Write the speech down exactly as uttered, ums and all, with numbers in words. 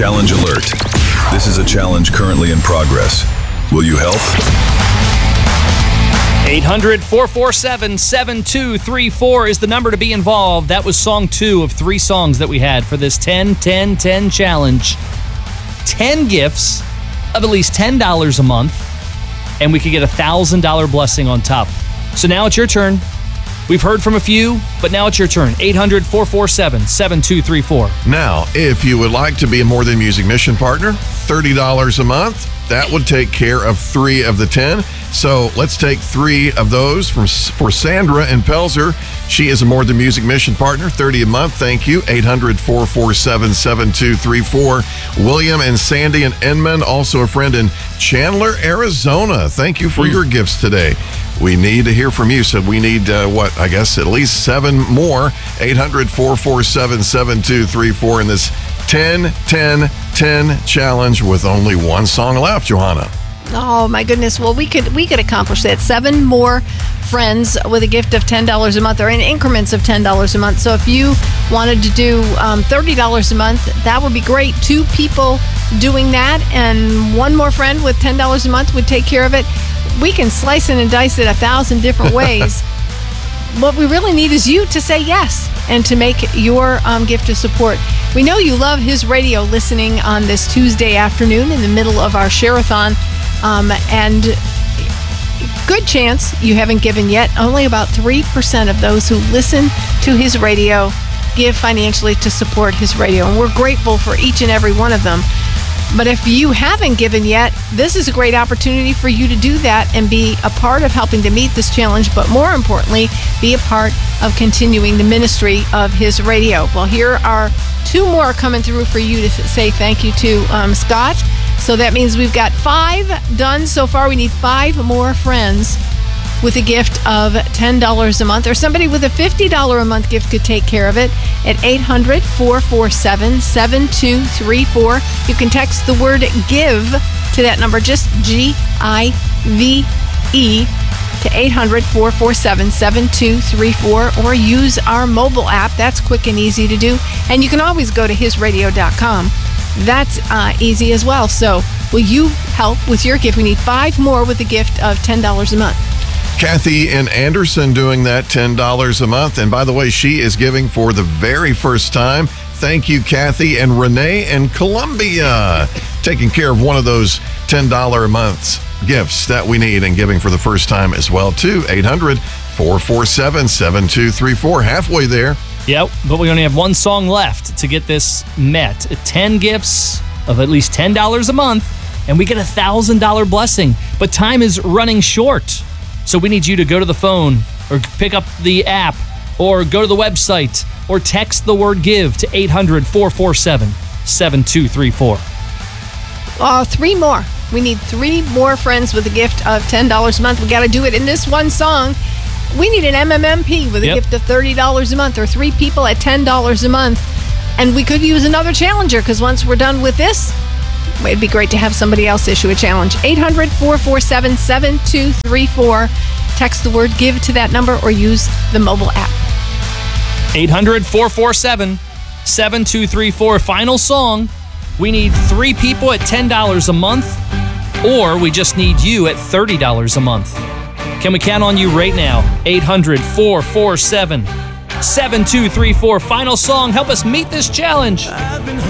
Challenge alert. This is a challenge currently in progress. Will you help? eight hundred, four four seven, seven two three four is the number to be involved. That was song two of three songs that we had for this ten ten ten challenge. ten gifts of at least ten dollars a month, and we could get a one thousand dollars blessing on top. So now it's your turn. We've heard from a few, but now it's your turn. eight hundred, four four seven, seven two three four. Now, if you would like to be a More Than Music mission partner, thirty dollars a month, that would take care of three of the ten. So let's take three of those from for Sandra in Pelzer. She is a More Than Music mission partner, thirty a month. Thank you. eight hundred, four four seven, seven two three four. William and Sandy in Enman, also a friend in Chandler, Arizona. Thank you for mm. your gifts today. We need to hear from you. So we need, uh, what, I guess at least seven more. eight hundred, four four seven, seven two three four in this ten ten ten challenge with only one song left, Johanna. Oh my goodness! Well, we could we could accomplish that. Seven more friends with a gift of ten dollars a month, or in increments of ten dollars a month. So if you wanted to do um, thirty dollars a month, that would be great. Two people doing that, and one more friend with ten dollars a month would take care of it. We can slice it and dice it a thousand different ways. What we really need is you to say yes and to make your um, gift of support. We know you love His Radio listening on this Tuesday afternoon in the middle of our share-a-thon. Um, and good chance you haven't given yet. Only about three percent of those who listen to His Radio give financially to support His Radio. And we're grateful for each and every one of them. But if you haven't given yet, this is a great opportunity for you to do that and be a part of helping to meet this challenge, but more importantly, be a part of continuing the ministry of His Radio. Well, here are two more coming through for you to say thank you to, um, Scott. So that means we've got five done so far. We need five more friends with a gift of ten dollars a month, or somebody with a fifty dollars a month gift could take care of it at eight hundred, four four seven, seven two three four. You can text the word GIVE to that number, just G I V E, to eight hundred, four four seven, seven two three four, or use our mobile app. That's quick and easy to do. And you can always go to his radio dot com. That's uh, easy as well. So will you help with your gift? We need five more with a gift of ten dollars a month. Kathy in Anderson doing that ten dollars a month. And by the way, she is giving for the very first time. Thank you, Kathy. And Renee in Columbia taking care of one of those ten dollars a month gifts that we need and giving for the first time as well, too. eight hundred, four four seven, seven two three four. Halfway there. Yep, but we only have one song left to get this met. ten gifts of at least ten dollars a month, and we get a one thousand dollars blessing. But time is running short. So we need you to go to the phone or pick up the app or go to the website or text the word GIVE to eight hundred, four four seven, seven two three four. Uh, three more. We need three more friends with a gift of ten dollars a month. We got to do it in this one song. We need an M M M P with a yep. gift of thirty dollars a month, or three people at ten dollars a month. And we could use another challenger, because once we're done with this, it'd be great to have somebody else issue a challenge. eight hundred, four four seven, seven two three four. Text the word GIVE to that number or use the mobile app. eight hundred, four four seven, seven two three four. Final song. We need three people at ten dollars a month, or we just need you at thirty dollars a month. Can we count on you right now? eight hundred, four four seven, seven two three four. Final song. Help us meet this challenge.